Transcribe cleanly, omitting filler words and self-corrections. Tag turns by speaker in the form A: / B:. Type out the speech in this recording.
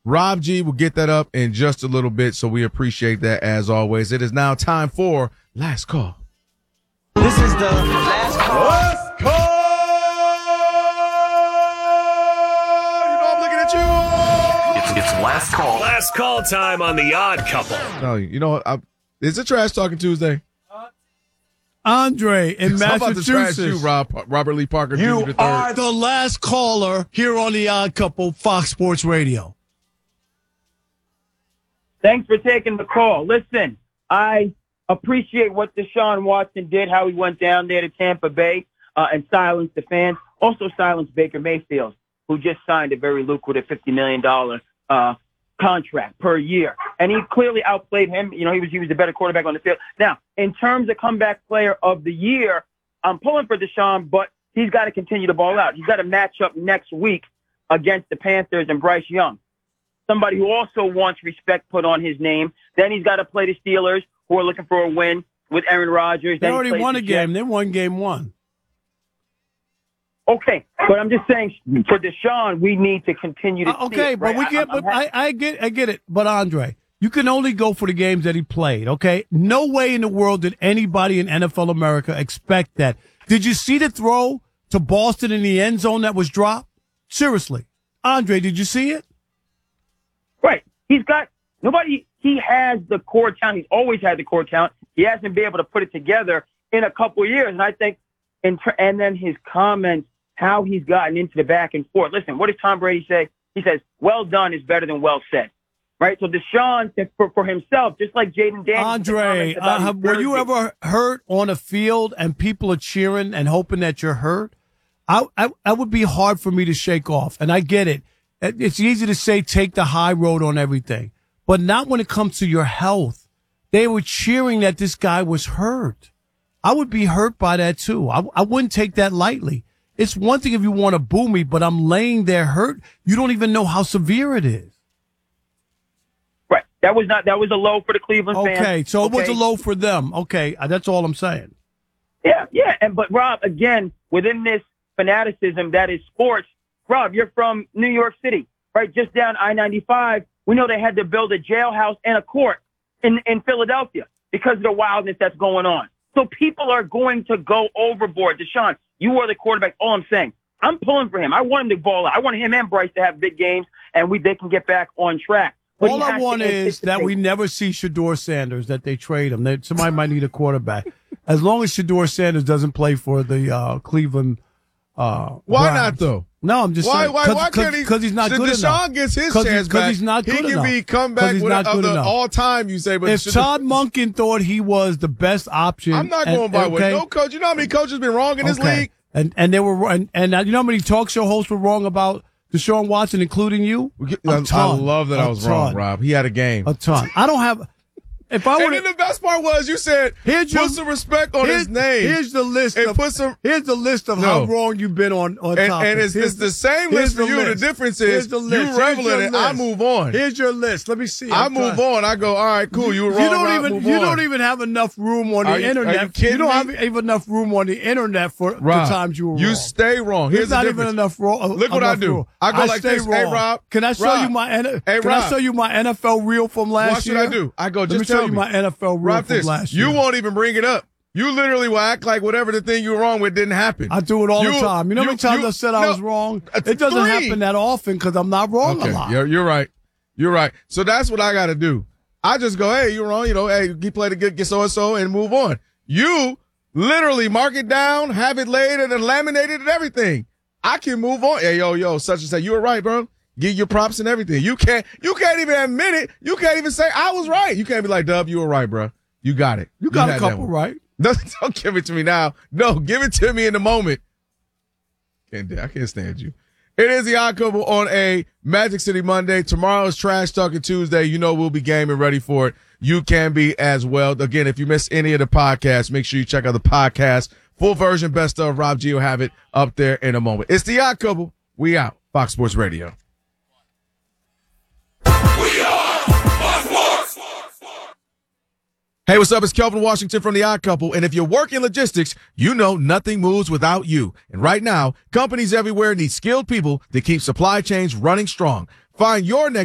A: Rob G will get that up in just a little bit, so we appreciate that as always. It is now time for Last Call.
B: This is the Last Call.
A: Last Call! You know I'm looking at you.
B: It's Last Call.
C: Last call time on The Odd Couple.
A: No, you know what? Is it Trash Talking Tuesday?
D: Andre in
A: I'm about to trash
D: Massachusetts.
A: you, Robert Lee Parker Jr.
D: You
A: III.
D: are the last caller here on The Odd Couple, Fox Sports Radio.
E: Thanks for taking the call. Listen, I appreciate what Deshaun Watson did, how he went down there to Tampa Bay and silenced the fans. Also silenced Baker Mayfield, who just signed a very lucrative $50 million contract per year. And he clearly outplayed him. You know, he was the better quarterback on the field. Now, in terms of comeback player of the year, I'm pulling for Deshaun, but he's got to continue to ball out. He's got to match up next week against the Panthers and Bryce Young, somebody who also wants respect put on his name. Then he's got to play the Steelers, who are looking for a win with Aaron Rodgers.
D: They already won a game. They won game one.
E: Okay, but I'm just saying, for Deshaun, we need to continue to.
D: Okay,
E: it,
D: but
E: right?
D: we get. But I get it. But Andre, you can only go for the games that he played. Okay, no way in the world did anybody in NFL America expect that. Did you see the throw to Boston in the end zone that was dropped? Seriously, Andre, did you see it?
E: Right. He's got nobody. He has the core talent. He's always had the core talent. He hasn't been able to put it together in a couple of years, and I think, and then his comments. How he's gotten into the back and forth. Listen, what does Tom Brady say? He says, well done is better than well said. Right? So Deshaun, for himself, just like Jaden Daniels.
D: Andre, were you ever hurt on a field and people are cheering and hoping that you're hurt? I would be hard for me to shake off. And I get it. It's easy to say take the high road on everything, but not when it comes to your health. They were cheering that this guy was hurt. I would be hurt by that too. I wouldn't take that lightly. It's one thing if you want to boo me, but I'm laying there hurt. You don't even know how severe it is.
E: Right. That was a low for the Cleveland fans.
D: Okay, so it was a low for them. Okay, that's all I'm saying.
E: Yeah. But Rob, again, within this fanaticism that is sports, Rob, you're from New York City, right? Just down I-95. We know they had to build a jailhouse and a court in Philadelphia because of the wildness that's going on. So people are going to go overboard. Deshaun, you are the quarterback. All I'm saying, I'm pulling for him. I want him to ball out. I want him and Bryce to have big games, and they can get back on track. But
D: all I want is that we never see Shedeur Sanders, that they trade him. Somebody might need a quarterback. As long as Shedeur Sanders doesn't play for the Cleveland
A: Why
D: Browns.
A: not, though?
D: No, I'm just saying.
A: Why can't he?
D: Because he's not good enough.
A: Deshaun gets his chance back.
D: Because he's not good
A: he
D: enough.
A: He can be comeback with the all-time, you say. But
D: if Todd Monken thought he was the best option.
A: I'm not going by what no coach. You know how many coaches been wrong in this league?
D: And they were and you know how many talk show hosts were wrong about Deshaun Watson, including you?
A: I love that I was wrong, Rob. He had a game.
D: A ton. I don't have. If I
A: and then the best part was you said put some respect on his name.
D: Here's the list. Here's the list of how wrong you've been on topics.
A: And it's the same list for you.
D: List.
A: The difference is you revel in it. I move on.
D: Here's your list. Let me see.
A: I move on. I go, all right, cool. You were wrong.
D: You don't even have enough room on the internet.
A: Are you kidding
D: don't have even enough room on the internet for the times you were wrong.
A: You stay wrong. Here's
D: not
A: the
D: even enough wrong.
A: Look what I do. I go like this. Hey, Rob.
D: Can I show you my NFL reel from last year?
A: What should I do? I go, just
D: tell me. Let me show you my NFL reel from last year.
A: You won't even bring it up. You literally will act like whatever the thing you were wrong with didn't happen.
D: I do it all the time. You know how many times I said I was wrong? It doesn't happen that often because I'm not wrong a lot.
A: You're right. You're right. So that's what I got to do. I just go, hey, you're wrong. You know, hey, he played a good so-and-so and move on. You literally mark it down, have it laid and laminated and everything. I can move on. Hey, yo, such and such. You were right, bro. Give your props and everything. You can't even admit it. You can't even say I was right. You can't be like, Dub, you were right, bro. You got it.
D: You got a couple right.
A: No, don't give it to me now. No, give it to me in the moment. I can't stand you. It is the Odd Couple on a Magic City Monday. Tomorrow is Trash Talking Tuesday. You know we'll be game and ready for it. You can be as well. Again, if you missed any of the podcasts, make sure you check out the podcast. Full version, best of Rob G will have it up there in a moment. It's the Odd Couple. We out. Fox Sports Radio. Hey, what's up? It's Kelvin Washington from The Odd Couple. And if you work in logistics, you know nothing moves without you. And right now, companies everywhere need skilled people to keep supply chains running strong. Find your next